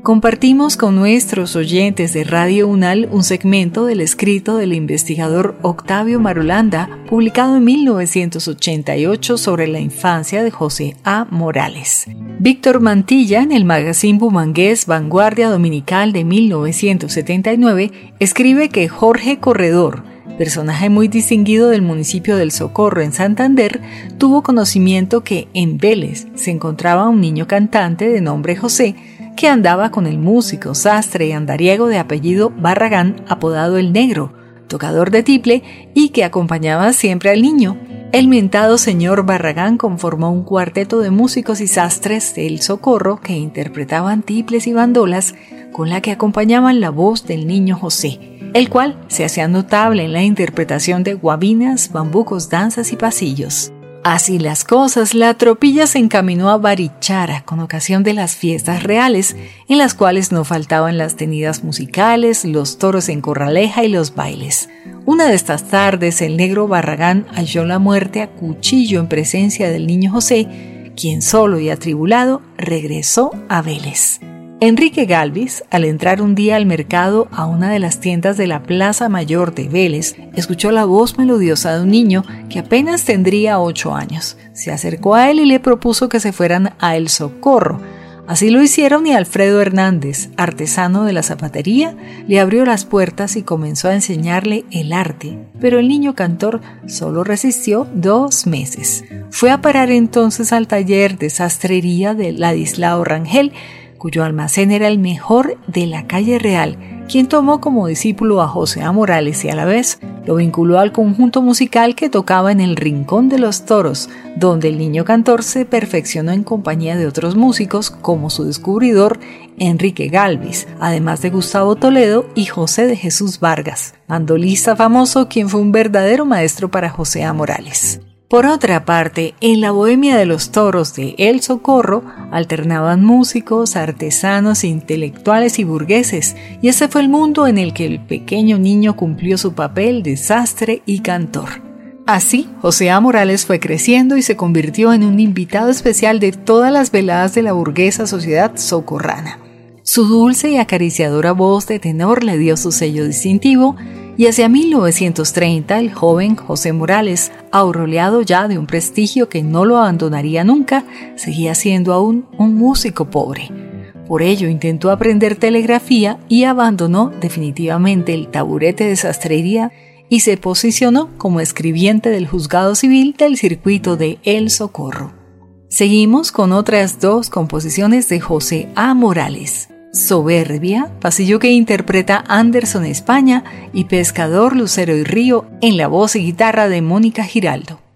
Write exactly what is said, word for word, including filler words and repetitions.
Compartimos con nuestros oyentes de Radio UNAL un segmento del escrito del investigador Octavio Marulanda, publicado en mil novecientos ochenta y ocho sobre la infancia de José A. Morales. Víctor Mantilla, en el magazine bumangués Vanguardia Dominical de mil novecientos setenta y nueve, escribe que Jorge Corredor, personaje muy distinguido del municipio del Socorro en Santander, tuvo conocimiento que en Vélez se encontraba un niño cantante de nombre José, que andaba con el músico, sastre y andariego de apellido Barragán, apodado El Negro, tocador de tiple y que acompañaba siempre al niño. El mentado señor Barragán conformó un cuarteto de músicos y sastres del Socorro que interpretaban tiples y bandolas con la que acompañaban la voz del niño José, el cual se hacía notable en la interpretación de guabinas, bambucos, danzas y pasillos. Así las cosas, la tropilla se encaminó a Barichara con ocasión de las fiestas reales, en las cuales no faltaban las tenidas musicales, los toros en corraleja y los bailes. Una de estas tardes, el negro Barragán halló la muerte a cuchillo en presencia del niño José, quien solo y atribulado regresó a Vélez. Enrique Galvis, al entrar un día al mercado a una de las tiendas de la Plaza Mayor de Vélez, escuchó la voz melodiosa de un niño que apenas tendría ocho años. Se acercó a él y le propuso que se fueran a El Socorro. Así lo hicieron y Alfredo Hernández, artesano de la zapatería, le abrió las puertas y comenzó a enseñarle el arte. Pero el niño cantor solo resistió dos meses. Fue a parar entonces al taller de sastrería de Ladislao Rangel, cuyo almacén era el mejor de la calle Real, quien tomó como discípulo a José A. Morales y a la vez lo vinculó al conjunto musical que tocaba en el Rincón de los Toros, donde el niño cantor se perfeccionó en compañía de otros músicos como su descubridor Enrique Galvis, además de Gustavo Toledo y José de Jesús Vargas, mandolista famoso quien fue un verdadero maestro para José A. Morales. Por otra parte, en la bohemia de los toros de El Socorro alternaban músicos, artesanos, intelectuales y burgueses, y ese fue el mundo en el que el pequeño niño cumplió su papel de sastre y cantor. Así, José A. Morales fue creciendo y se convirtió en un invitado especial de todas las veladas de la burguesa sociedad socorrana. Su dulce y acariciadora voz de tenor le dio su sello distintivo, y hacia mil novecientos treinta el joven José Morales, aureolado ya de un prestigio que no lo abandonaría nunca, seguía siendo aún un músico pobre. Por ello intentó aprender telegrafía y abandonó definitivamente el taburete de sastrería y se posicionó como escribiente del juzgado civil del circuito de El Socorro. Seguimos con otras dos composiciones de José A. Morales. Soberbia, pasillo que interpreta Anderson España, y Pescador, Lucero y Río en la voz y guitarra de Mónica Giraldo.